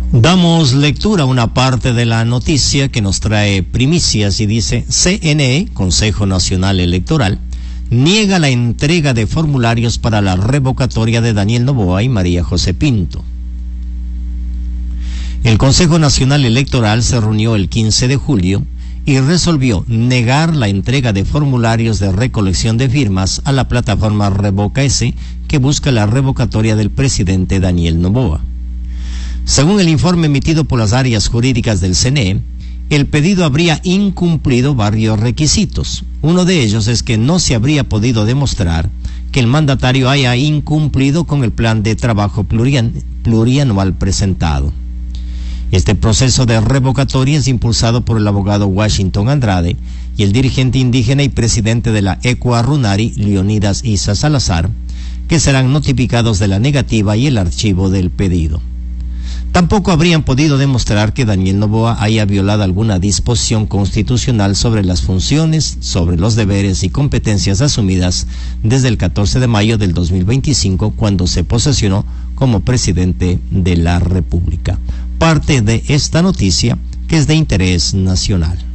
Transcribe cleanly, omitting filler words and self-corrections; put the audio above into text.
Damos lectura a una parte de la noticia que nos trae primicias y dice: CNE, Consejo Nacional Electoral, niega la entrega de formularios para la revocatoria de Daniel Noboa y María José Pinto. El Consejo Nacional Electoral se reunió el 15 de julio y resolvió negar la entrega de formularios de recolección de firmas a la plataforma Revoca S, que busca la revocatoria del presidente Daniel Noboa. Según el informe emitido por las áreas jurídicas del CNE, el pedido habría incumplido varios requisitos. Uno de ellos es que no se habría podido demostrar que el mandatario haya incumplido con el plan de trabajo plurianual presentado. Este proceso de revocatoria es impulsado por el abogado Washington Andrade y el dirigente indígena y presidente de la ECOA Runari, Leonidas Isa Salazar, que serán notificados de la negativa y el archivo del pedido. Tampoco habrían podido demostrar que Daniel Noboa haya violado alguna disposición constitucional sobre las funciones, sobre los deberes y competencias asumidas desde el 14 de mayo del 2025, cuando se posesionó como presidente de la República. Parte de esta noticia que es de interés nacional.